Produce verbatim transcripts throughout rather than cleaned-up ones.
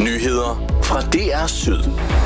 Nyheder fra D R Syd.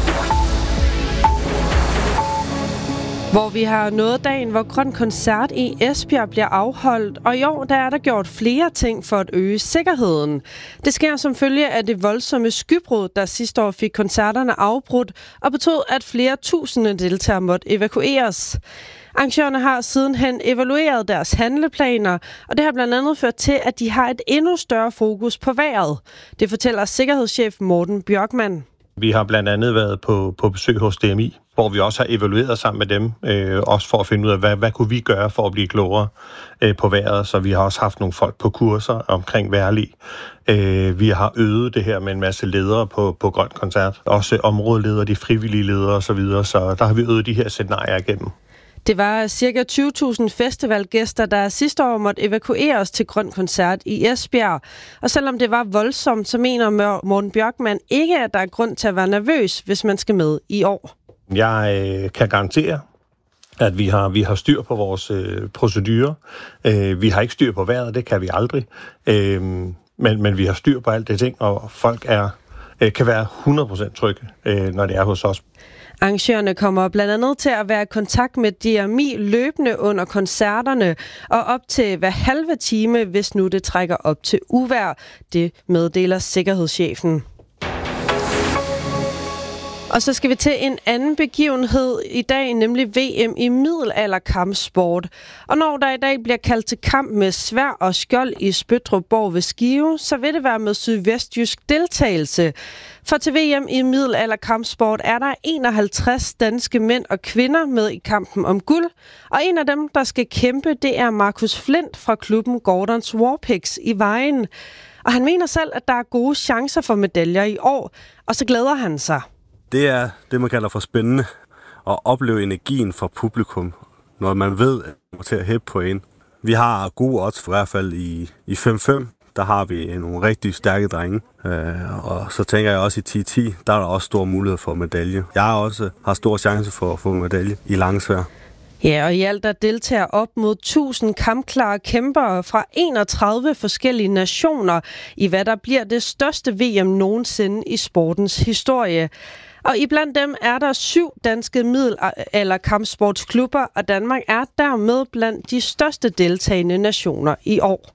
Hvor vi har nået dagen, hvor Grøn Koncert i Esbjerg bliver afholdt, og i år der er der gjort flere ting for at øge sikkerheden. Det sker som følge af det voldsomme skybrud, der sidste år fik koncerterne afbrudt, og betød, at flere tusinde deltagere måtte evakueres. Arrangørerne har sidenhen evalueret deres handleplaner, og det har blandt andet ført til, at de har et endnu større fokus på vejret. Det fortæller sikkerhedschef Morten Bjørkman. Vi har blandt andet været på, på besøg hos D M I, hvor vi også har evalueret sammen med dem, øh, også for at finde ud af, hvad, hvad kunne vi gøre for at blive klogere øh, på vejret. Så vi har også haft nogle folk på kurser omkring vejrlig. Øh, vi har øget det her med en masse ledere på, på Grøn Koncert. Også områdeledere, de frivillige ledere osv., så, videre. Så der har vi øget de her scenarier igennem. Det var ca. tyve tusind festivalgæster, der sidste år måtte evakueres til Grøn Koncert i Esbjerg. Og selvom det var voldsomt, så mener Morten Bjørkman ikke, at der er grund til at være nervøs, hvis man skal med i år. Jeg øh, kan garantere, at vi har, vi har styr på vores øh, procedurer. Øh, vi har ikke styr på vejret, det kan vi aldrig. Øh, men, men vi har styr på alt det ting, og folk er, øh, kan være hundrede procent trygge, øh, når det er hos os. Arrangørerne kommer blandt andet til at være i kontakt med D M I løbende under koncerterne og op til hver halve time, hvis nu det trækker op til uvejr. Det meddeler sikkerhedschefen. Og så skal vi til en anden begivenhed i dag, nemlig V M i middelalderkampsport. Og når der i dag bliver kaldt til kamp med sværd og skjold i Spøttrup ved Skive, så vil det være med sydvestjysk deltagelse. For til V M i middelalderkampsport er der enoghalvtreds danske mænd og kvinder med i kampen om guld. Og en af dem, der skal kæmpe, det er Markus Flint fra klubben Gordons Warpigs i Vejen. Og han mener selv, at der er gode chancer for medaljer i år, og så glæder han sig. Det er det, man kalder for spændende, at opleve energien fra publikum, når man ved, at man må til at hæppe på en. Vi har gode odds for i hvert fald i, i fem fem. Der har vi nogle rigtig stærke drenge. Øh, og så tænker jeg også i ti ti, der er der også stor mulighed for medalje. Jeg har også har stor chance for at få medalje i langsvær. Ja, og i alt der deltager op mod tusind kampklare kæmpere fra enogtredive forskellige nationer i hvad der bliver det største V M nogensinde i sportens historie. Og iblandt dem er der syv danske middelalderkampsportsklubber, og Danmark er dermed blandt de største deltagende nationer i år.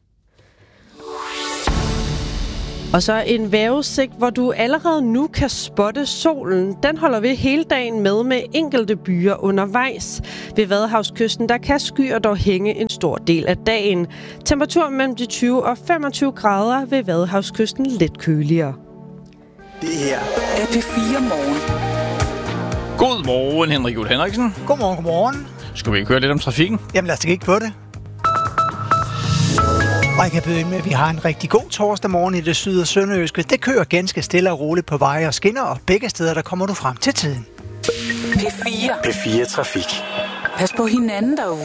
Og så en vejrudsigt, hvor du allerede nu kan spotte solen. Den holder vi hele dagen med med enkelte byer undervejs. Ved Vadehavskysten, der kan skyer dog hænge en stor del af dagen. Temperatur mellem de tyve og femogtyve grader ved Vadehavskysten lidt køligere. Det her er P fire Morgen. Godmorgen, Henrik Juhl Henriksen. Godmorgen, godmorgen. Skal vi ikke høre lidt om trafikken? Jamen lad os kigge på det. Og jeg kan byde ind med, at vi har en rigtig god torsdag morgen i det syd- og sønderjyske. Det kører ganske stille og roligt på veje og skinner, og begge steder der kommer du frem til tiden. P fire. P fire Trafik. Pas på hinanden derude.